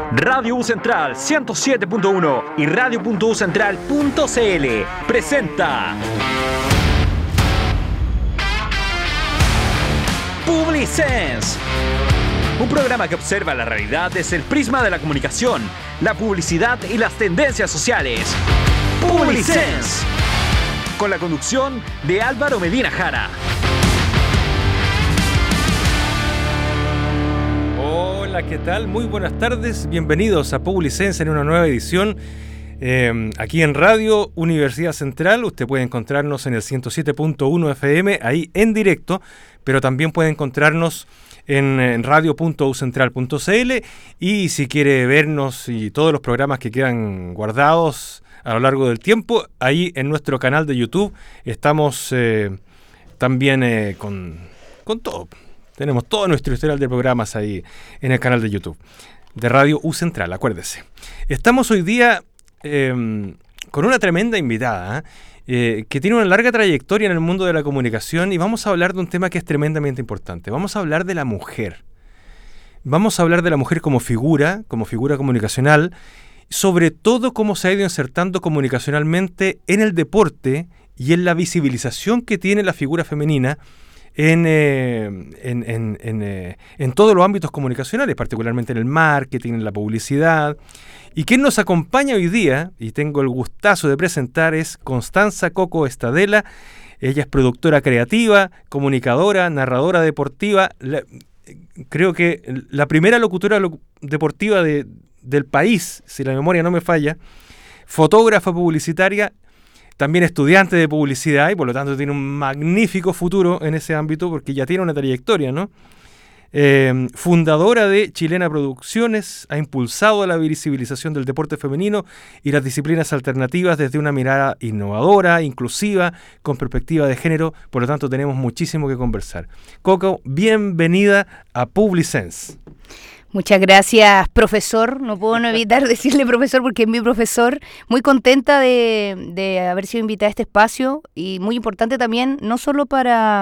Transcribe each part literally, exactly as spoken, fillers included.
Radio U Central ciento siete punto uno y radio punto u central punto c l presenta Publisense, un programa que observa la realidad desde el prisma de la comunicación, la publicidad y las tendencias sociales. Publisense, con la conducción de Álvaro Medina Jara. Hola, ¿qué tal? Muy buenas tardes, bienvenidos a Publisense en una nueva edición. Eh, aquí en Radio Universidad Central, usted puede encontrarnos en el ciento siete punto uno F M, ahí en directo, pero también puede encontrarnos en, en radio punto u central punto c l, y si quiere vernos y todos los programas que quedan guardados a lo largo del tiempo, ahí en nuestro canal de YouTube estamos eh, también eh, con, con todo. Tenemos todo nuestro historial de programas ahí en el canal de YouTube de Radio U Central, acuérdese. Estamos hoy día eh, con una tremenda invitada eh, que tiene una larga trayectoria en el mundo de la comunicación, y vamos a hablar de un tema que es tremendamente importante. Vamos a hablar de la mujer. Vamos a hablar de la mujer como figura, como figura comunicacional, sobre todo cómo se ha ido insertando comunicacionalmente en el deporte y en la visibilización que tiene la figura femenina En, eh, en, en, en, eh, en todos los ámbitos comunicacionales, particularmente en el marketing, en la publicidad. Y quien nos acompaña hoy día, y tengo el gustazo de presentar, es Constanza Coco Estadela. Ella es productora creativa, comunicadora, narradora deportiva. La, creo que la primera locutora lo, deportiva de, del país, si la memoria no me falla. Fotógrafa publicitaria. También estudiante de publicidad, y por lo tanto tiene un magnífico futuro en ese ámbito porque ya tiene una trayectoria, ¿no? Eh, fundadora de Chilena Producciones, ha impulsado la visibilización del deporte femenino y las disciplinas alternativas desde una mirada innovadora, inclusiva, con perspectiva de género. Por lo tanto, tenemos muchísimo que conversar. Coco, bienvenida a Publisense. Muchas gracias, profesor. No puedo no evitar decirle profesor porque es mi profesor. Muy contenta de, de haber sido invitada a este espacio, y muy importante también, no solo para,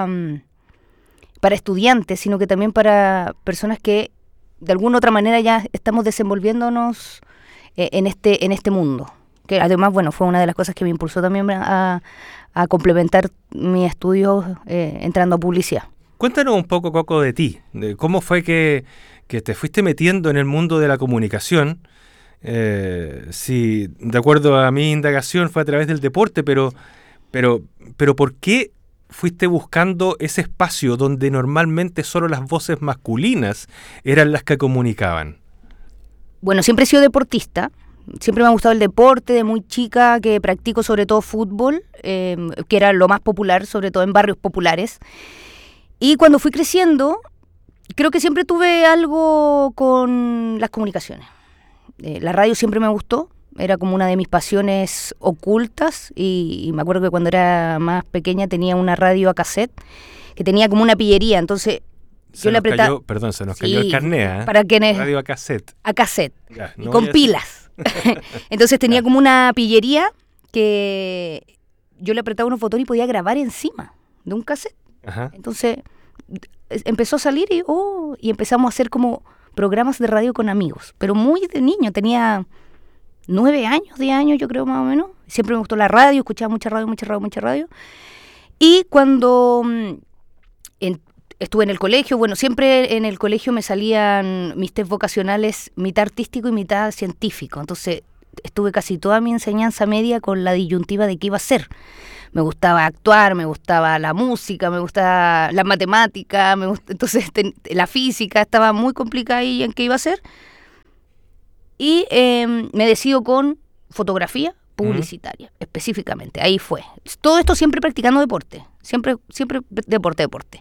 para estudiantes, sino que también para personas que de alguna u otra manera ya estamos desenvolviéndonos eh, en este en este mundo. Que además, bueno, fue una de las cosas que me impulsó también a, a complementar mis estudios eh, entrando a publicidad. Cuéntanos un poco, Coco, de ti. De cómo fue que... que te fuiste metiendo en el mundo de la comunicación. Eh, si, de acuerdo a mi indagación, fue a través del deporte, pero, pero, pero ¿por qué fuiste buscando ese espacio donde normalmente solo las voces masculinas eran las que comunicaban? Bueno, siempre he sido deportista. Siempre me ha gustado el deporte, de muy chica, que practico sobre todo fútbol, eh, que era lo más popular, sobre todo en barrios populares. Y cuando fui creciendo, creo que siempre tuve algo con las comunicaciones. Eh, la radio siempre me gustó, era como una de mis pasiones ocultas, y, y me acuerdo que cuando era más pequeña tenía una radio a cassette que tenía como una pillería, entonces se yo le apretaba... Cayó, perdón, se nos sí, cayó el carné, ¿eh? Para quienes... Radio a cassette. A cassette, ya, no y con pilas. Entonces tenía ya. como una pillería que yo le apretaba unos botones y podía grabar encima de un cassette. Ajá. Entonces empezó a salir y, oh, y empezamos a hacer como programas de radio con amigos, pero muy de niño, tenía nueve años, diez años yo creo más o menos. Siempre me gustó la radio, escuchaba mucha radio, mucha radio, mucha radio. Y cuando en, estuve en el colegio, bueno, siempre en el colegio me salían mis test vocacionales, mitad artístico y mitad científico. Entonces estuve casi toda mi enseñanza media con la disyuntiva de qué iba a ser. Me gustaba actuar, me gustaba la música, me gustaba la matemática, me gust... entonces ten... la física estaba muy complicada ahí en qué iba a ser. Y eh, me decido con fotografía publicitaria, uh-huh. específicamente, ahí fue. Todo esto siempre practicando deporte, siempre, siempre deporte, deporte.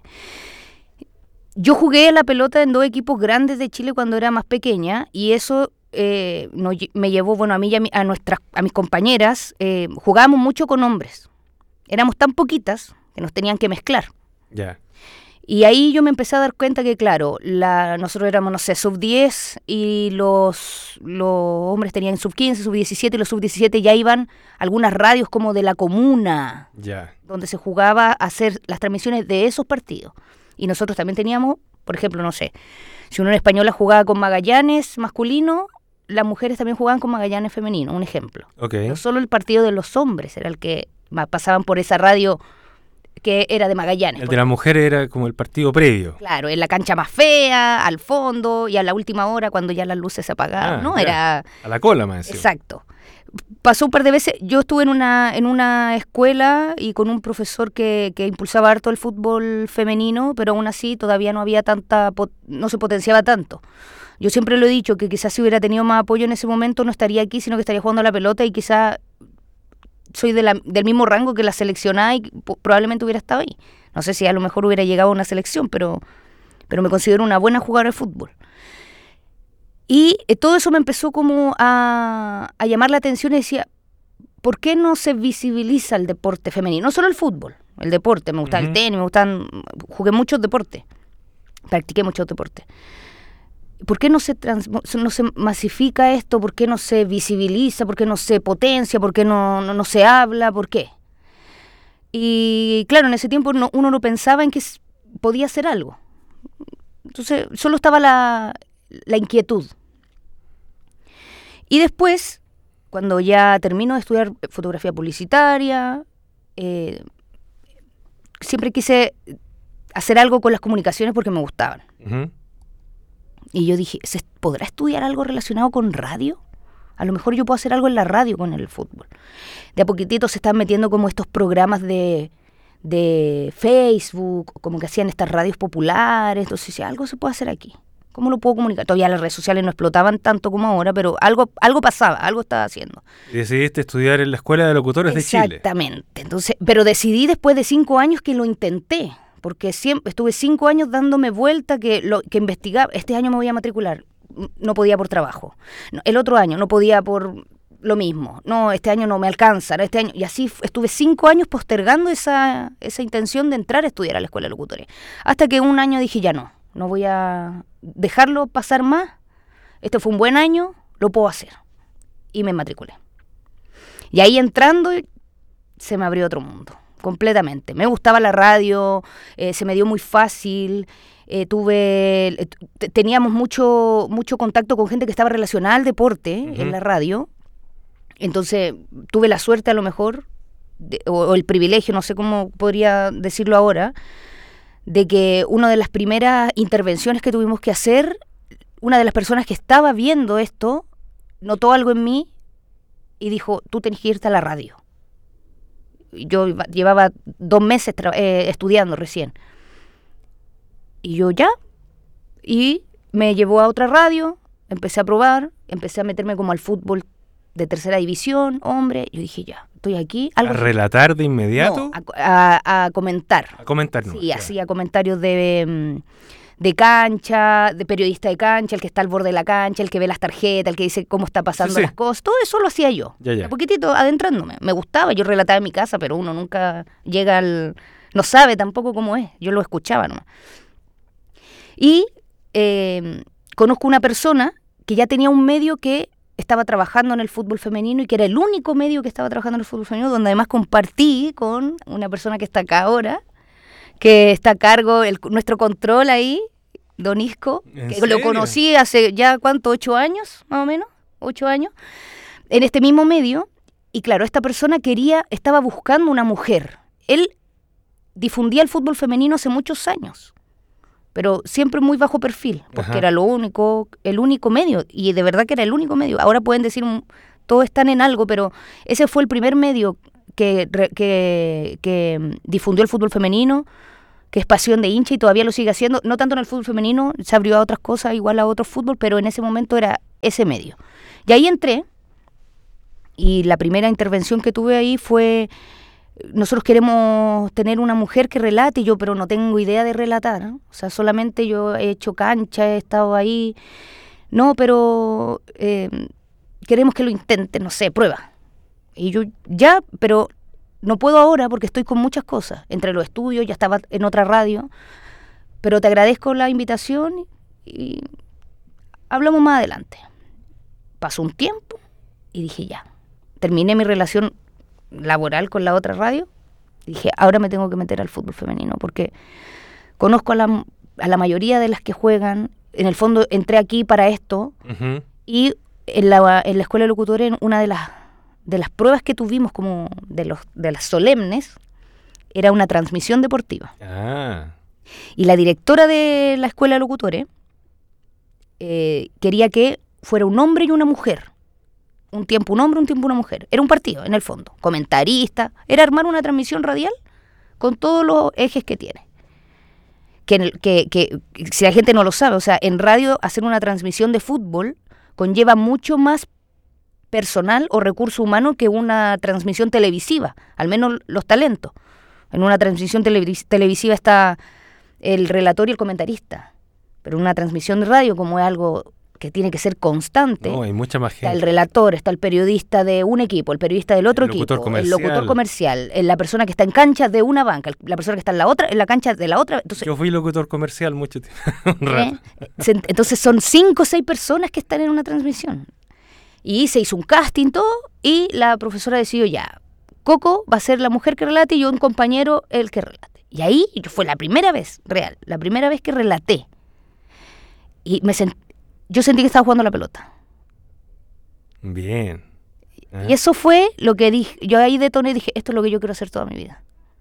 Yo jugué a la pelota en dos equipos grandes de Chile cuando era más pequeña, y eso eh, no, me llevó, bueno, a mí y a, mi, a, nuestras, a mis compañeras, eh, jugábamos mucho con hombres. Éramos tan poquitas que nos tenían que mezclar. Ya. Yeah. Y ahí yo me empecé a dar cuenta que, claro, la, nosotros éramos, no sé, sub diez, y los, los hombres tenían sub quince, sub diecisiete, y los sub diecisiete ya iban a algunas radios como de la comuna, yeah. donde se jugaba a hacer las transmisiones de esos partidos. Y nosotros también teníamos, por ejemplo, no sé, si uno en Española jugaba con Magallanes masculino, las mujeres también jugaban con Magallanes femenino, un ejemplo. Okay. No solo el partido de los hombres era el que pasaban por esa radio que era de Magallanes. El de las mujeres era como el partido previo. Claro, en la cancha más fea, al fondo, y a la última hora cuando ya las luces se apagaban, Ah, ¿no? ya. Era... A la cola, más encima. Exacto. Pasó un par de veces, yo estuve en una en una escuela y con un profesor que, que impulsaba harto el fútbol femenino, pero aún así todavía no había tanta, no se potenciaba tanto. Yo siempre lo he dicho, que quizás si hubiera tenido más apoyo en ese momento no estaría aquí, sino que estaría jugando a la pelota y quizás soy de la, del mismo rango que la seleccionada y probablemente hubiera estado ahí. No sé si a lo mejor hubiera llegado a una selección, pero, pero me considero una buena jugadora de fútbol. Y eh, todo eso me empezó como a, a llamar la atención y decía, ¿por qué no se visibiliza el deporte femenino? No solo el fútbol, el deporte. Me gusta uh-huh. el tenis, me gustan, jugué muchos deportes, practiqué muchos deportes. ¿Por qué no se, trans, no se masifica esto? ¿Por qué no se visibiliza? ¿Por qué no se potencia? ¿Por qué no, no, no se habla? ¿Por qué? Y claro, en ese tiempo no, uno no pensaba en que podía hacer algo. Entonces, solo estaba la, la inquietud. Y después, cuando ya termino de estudiar fotografía publicitaria, eh, siempre quise hacer algo con las comunicaciones porque me gustaban. Uh-huh. Y yo dije, ¿se podrá estudiar algo relacionado con radio? A lo mejor yo puedo hacer algo en la radio con el fútbol. De a poquitito se están metiendo como estos programas de, de Facebook, como que hacían estas radios populares. Entonces, si algo se puede hacer aquí, ¿cómo lo puedo comunicar? Todavía las redes sociales no explotaban tanto como ahora, pero algo, algo pasaba, algo estaba haciendo. Y decidiste estudiar en la Escuela de Locutores de Chile. Exactamente. Entonces, pero decidí después de cinco años que lo intenté. Porque siempre estuve cinco años dándome vuelta que lo que investigaba. Este año me voy a matricular, no podía por trabajo. No, el otro año no podía por lo mismo. No, este año no me alcanza. Este año y así estuve cinco años postergando esa esa intención de entrar a estudiar a la Escuela de Locutores. Hasta que un año dije ya no, no voy a dejarlo pasar más. Este fue un buen año, lo puedo hacer. Y me matriculé. Y ahí entrando se me abrió otro mundo. Completamente. Me gustaba la radio, eh, se me dio muy fácil, eh, tuve, eh, t- teníamos mucho, mucho contacto con gente que estaba relacionada al deporte uh-huh. en la radio, entonces tuve la suerte a lo mejor, de, o, o el privilegio, no sé cómo podría decirlo ahora, de que una de las primeras intervenciones que tuvimos que hacer, una de las personas que estaba viendo esto, notó algo en mí y dijo, tú tenés que irte a la radio. Yo llevaba dos meses tra- eh, estudiando recién. Y yo ya. Y me llevó a otra radio, empecé a probar, empecé a meterme como al fútbol de tercera división, hombre. Yo dije, ya, estoy aquí. ¿Algo ¿A relatar de inmediato? No, a, a, a comentar. A comentar, no. Sí, hacía comentarios de... de cancha, de periodista de cancha, el que está al borde de la cancha, el que ve las tarjetas, el que dice cómo está pasando sí, sí. las cosas, todo eso lo hacía yo, ya, ya. un poquitito adentrándome, me gustaba, yo relataba en mi casa, pero uno nunca llega al, no sabe tampoco cómo es, yo lo escuchaba nomás. Y eh, conozco una persona que ya tenía un medio que estaba trabajando en el fútbol femenino y que era el único medio que estaba trabajando en el fútbol femenino, donde además compartí con una persona que está acá ahora, que está a cargo el, nuestro control ahí, Don Isco, que serio? Lo conocí hace ya, ¿cuánto? ¿Ocho años, más o menos? ¿Ocho años? En este mismo medio, y claro, esta persona quería, estaba buscando una mujer. Él difundía el fútbol femenino hace muchos años, pero siempre muy bajo perfil, porque Ajá. era lo único, el único medio, y de verdad que era el único medio. Ahora pueden decir, todos están en algo, pero ese fue el primer medio que, que, que difundió el fútbol femenino, que es pasión de hincha y todavía lo sigue haciendo, no tanto en el fútbol femenino, se abrió a otras cosas, igual a otro fútbol, pero en ese momento era ese medio. Y ahí entré, y la primera intervención que tuve ahí fue, nosotros queremos tener una mujer que relate, y yo, pero no tengo idea de relatar, ¿no? O sea, solamente yo he hecho cancha, he estado ahí, no, pero eh, queremos que lo intente, no sé, prueba. Y yo, ya, pero no puedo ahora porque estoy con muchas cosas, entre los estudios, ya estaba en otra radio, pero te agradezco la invitación y hablamos más adelante. Pasó un tiempo y dije ya, terminé mi relación laboral con la otra radio, y dije ahora me tengo que meter al fútbol femenino porque conozco a la, a la mayoría de las que juegan, en el fondo entré aquí para esto uh-huh. y en la, en la escuela de locutores, una de las, de las pruebas que tuvimos como de, los, de las solemnes, era una transmisión deportiva. Ah. Y la directora de la escuela de locutores eh, quería que fuera un hombre y una mujer. Un tiempo un hombre, un tiempo una mujer. Era un partido, en el fondo. Comentarista. Era armar una transmisión radial con todos los ejes que tiene. Que, en el, que, que si la gente no lo sabe, o sea, en radio hacer una transmisión de fútbol conlleva mucho más personal o recurso humano que una transmisión televisiva, al menos los talentos. En una transmisión televis- televisiva está el relator y el comentarista, pero en una transmisión de radio, como es algo que tiene que ser constante, no, hay mucha más gente. Está el relator, está el periodista de un equipo, el periodista del otro el equipo, locutor comercial. el locutor comercial, la persona que está en cancha de una banca, la persona que está en la otra, en la cancha de la otra. Entonces, yo fui locutor comercial mucho tiempo. Un rato. ¿eh? Entonces son cinco o seis personas que están en una transmisión. Y se hizo un casting, todo, y la profesora decidió ya, Coco va a ser la mujer que relate y yo un compañero el que relate. Y ahí fue la primera vez, real, la primera vez que relaté. Y me sent, yo sentí que estaba jugando la pelota. Bien. ¿Eh? Y eso fue lo que dije, yo ahí detoné y dije, esto es lo que yo quiero hacer toda mi vida.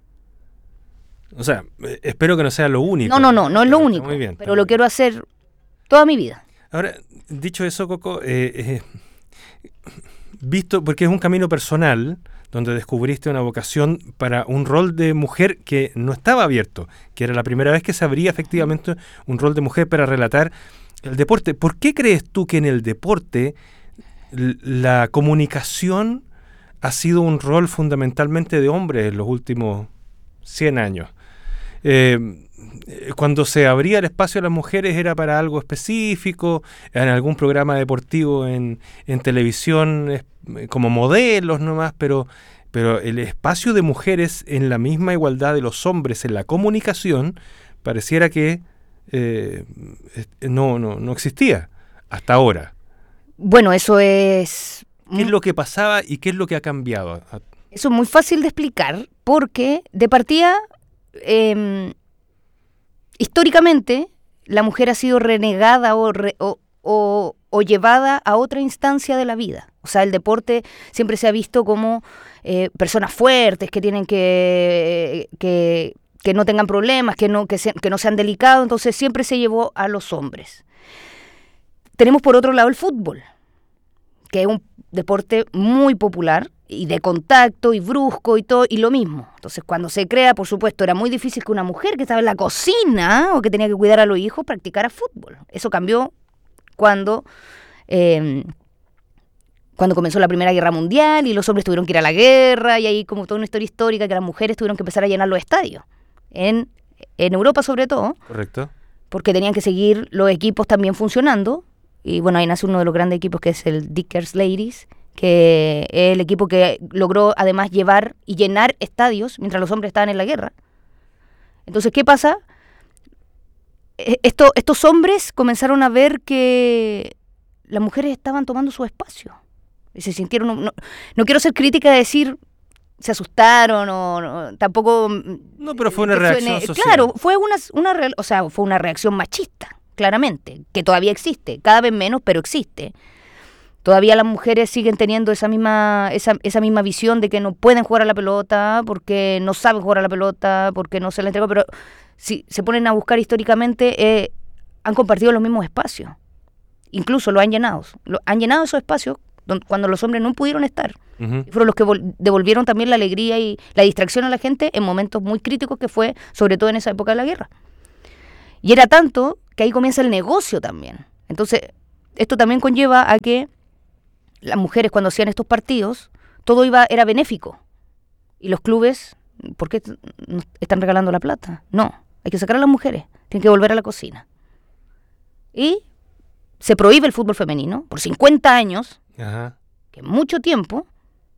O sea, eh, espero que no sea lo único. No, no, no, no es lo Pero único, muy bien, pero lo bien. quiero hacer toda mi vida. Ahora, dicho eso, Coco, eh, eh, visto, porque es un camino personal, donde descubriste una vocación para un rol de mujer que no estaba abierto, que era la primera vez que se abría efectivamente un rol de mujer para relatar el deporte. ¿Por qué crees tú que en el deporte l- la comunicación ha sido un rol fundamentalmente de hombres en los últimos cien años? Eh, cuando se abría el espacio a las mujeres era para algo específico, en algún programa deportivo en, en televisión, eh, como modelos nomás, pero, pero el espacio de mujeres en la misma igualdad de los hombres en la comunicación pareciera que eh, no, no, no existía hasta ahora. Bueno, eso es... ¿Qué es lo que pasaba y qué es lo que ha cambiado? Eso es muy fácil de explicar porque de partida... Eh, históricamente la mujer ha sido renegada o, re, o, o, o llevada a otra instancia de la vida. O sea, el deporte siempre se ha visto como eh, personas fuertes que tienen que, que, que no tengan problemas, que no, que, se, que no sean delicados, entonces siempre se llevó a los hombres. Tenemos por otro lado el fútbol, que es un deporte muy popular, y de contacto, y brusco, y todo, y lo mismo. Entonces, cuando se crea, por supuesto, era muy difícil que una mujer que estaba en la cocina o que tenía que cuidar a los hijos practicara fútbol. Eso cambió cuando, eh, cuando comenzó la Primera Guerra Mundial y los hombres tuvieron que ir a la guerra, y ahí como toda una historia histórica que las mujeres tuvieron que empezar a llenar los estadios. En, en Europa, sobre todo. Correcto. Porque tenían que seguir los equipos también funcionando. Y bueno, ahí nace uno de los grandes equipos que es el Dickers Ladies, que es el equipo que logró además llevar y llenar estadios mientras los hombres estaban en la guerra. Entonces, ¿qué pasa? Esto, estos hombres comenzaron a ver que las mujeres estaban tomando su espacio. Y se sintieron... No, no quiero ser crítica de decir se asustaron o no, tampoco... No, pero fue una reacción suene, social. Claro, fue una, una, o sea, fue una reacción machista, claramente, que todavía existe, cada vez menos, pero existe. Todavía las mujeres siguen teniendo esa misma, esa, esa misma visión de que no pueden jugar a la pelota porque no saben jugar a la pelota, porque no se la entregó, pero si se ponen a buscar históricamente, eh, han compartido los mismos espacios. Incluso lo han llenado. Lo, han llenado esos espacios donde, cuando los hombres no pudieron estar. Uh-huh. Y fueron los que vol- devolvieron también la alegría y la distracción a la gente en momentos muy críticos que fue, sobre todo en esa época de la guerra. Y era tanto que ahí comienza el negocio también. Entonces, esto también conlleva a que las mujeres cuando hacían estos partidos, todo iba era benéfico. Y los clubes, ¿por qué están regalando la plata? No, hay que sacar a las mujeres, tienen que volver a la cocina. Y se prohíbe el fútbol femenino por cincuenta años, Ajá. que es mucho tiempo.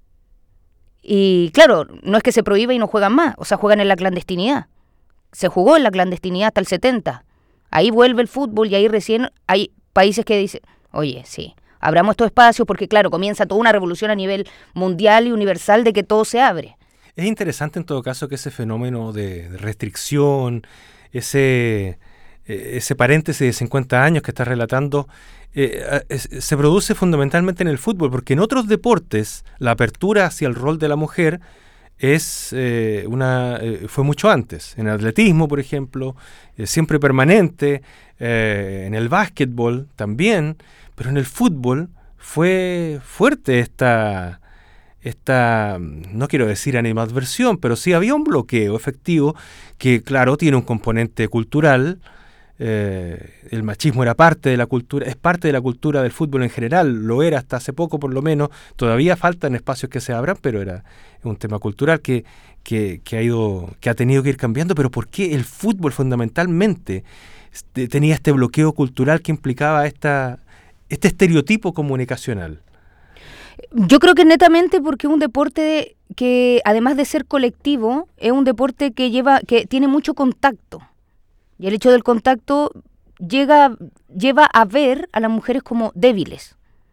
Y claro, no es que se prohíbe y no juegan más, o sea, juegan en la clandestinidad. Se jugó en la clandestinidad hasta el setenta. Ahí vuelve el fútbol y ahí recién hay países que dicen, oye, sí, abramos estos espacios porque, claro, comienza toda una revolución a nivel mundial y universal de que todo se abre. Es interesante en todo caso que ese fenómeno de, de restricción, ese eh, ese paréntesis de cincuenta años que estás relatando, eh, es, se produce fundamentalmente en el fútbol, porque en otros deportes la apertura hacia el rol de la mujer es eh, una eh, fue mucho antes. En el atletismo, por ejemplo, eh, siempre permanente, eh, en el básquetbol también, pero en el fútbol fue fuerte esta... esta, no quiero decir animadversión, pero sí había un bloqueo efectivo que, claro, tiene un componente cultural. Eh, el machismo era parte de la cultura, es parte de la cultura del fútbol en general, lo era hasta hace poco por lo menos, todavía faltan espacios que se abran, pero era un tema cultural que, que, que, ha ido, que ha tenido que ir cambiando. Pero ¿por qué el fútbol fundamentalmente tenía este bloqueo cultural que implicaba esta, este estereotipo comunicacional? Yo creo que netamente porque es un deporte que, además de ser colectivo, es un deporte que lleva, que tiene mucho contacto. Y el hecho del contacto llega, lleva a ver a las mujeres como débiles.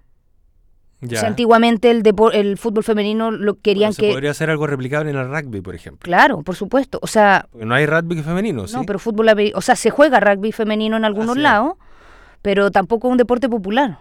Ya. O sea, antiguamente el, depor- el fútbol femenino lo querían bueno, se que... podría hacer algo replicable en el rugby, por ejemplo. Claro, por supuesto. O sea... Porque no hay rugby femenino, ¿sí? No, pero fútbol... O sea, se juega rugby femenino en algunos ah, sí. lados, pero tampoco es un deporte popular.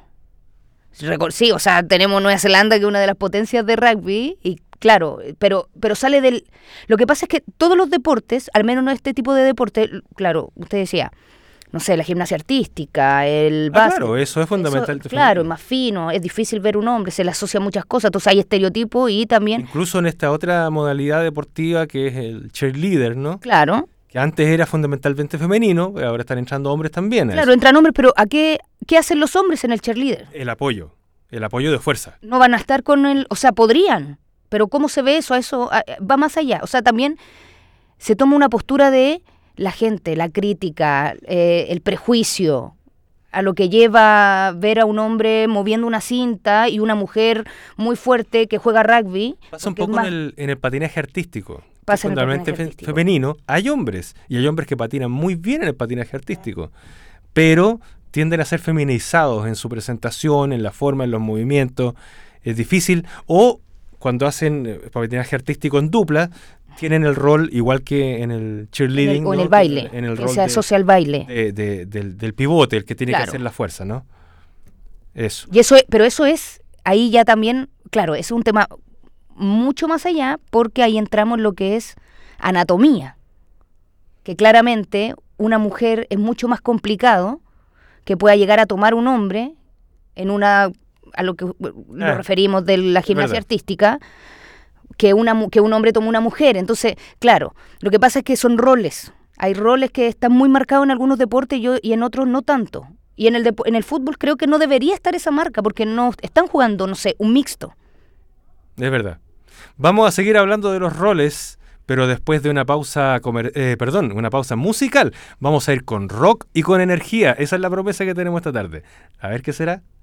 Sí, o sea, tenemos Nueva Zelanda, que es una de las potencias de rugby, y claro, pero pero sale del... Lo que pasa es que todos los deportes, al menos no este tipo de deporte, claro, usted decía, no sé, la gimnasia artística, el ah, básquet... Claro, eso es fundamental. Eso, claro, es más fino, es difícil ver un hombre, se le asocia muchas cosas, entonces hay estereotipos y también... Incluso en esta otra modalidad deportiva que es el cheerleader, ¿no? Claro. Que antes era fundamentalmente femenino, ahora están entrando hombres también. Claro, entran hombres, pero ¿a qué, qué hacen los hombres en el cheerleader? El apoyo, el apoyo de fuerza. No van a estar con el... O sea, podrían, pero ¿cómo se ve eso? A eso a, va más allá. O sea, también se toma una postura de la gente, la crítica, eh, el prejuicio, a lo que lleva ver a un hombre moviendo una cinta y una mujer muy fuerte que juega rugby. Pasa un poco más... en, el, en el patinaje artístico. Pasa en el fundamentalmente patinaje fe- artístico. femenino. Hay hombres, y hay hombres que patinan muy bien en el patinaje artístico, pero tienden a ser feminizados en su presentación, en la forma, en los movimientos. Es difícil. O cuando hacen eh, patinaje artístico en dupla, tienen el rol, igual que en el cheerleading. En el, o en ¿no? el baile, en el que rol se de, asocia al baile. de, de, del, del pivote, el que tiene Claro. que hacer la fuerza, ¿no? Eso. Y eso es, pero eso es, ahí ya también, claro, es un tema mucho más allá, porque ahí entramos en lo que es anatomía, que claramente una mujer es mucho más complicado que pueda llegar a tomar un hombre en una, a lo que lo Ah, referimos de la gimnasia verdad. artística, que, una, mu- que un hombre toma una mujer. Entonces, claro, lo que pasa es que son roles. Hay roles que están muy marcados en algunos deportes y, yo- y en otros no tanto. Y en el, depo- en el fútbol creo que no debería estar esa marca, porque no están jugando, no sé, un mixto. Es verdad. Vamos a seguir hablando de los roles, pero después de una pausa, comer- eh, perdón, una pausa musical. Vamos a ir con rock y con energía. Esa es la promesa que tenemos esta tarde. A ver qué será.